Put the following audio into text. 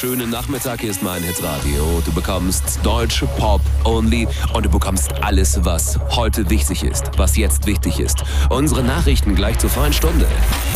schönen Nachmittag. Hier ist mein Hitradio. Du bekommst deutsche Pop only und du bekommst alles, was heute wichtig ist, was jetzt wichtig ist. Unsere Nachrichten gleich zur vollen Stunde.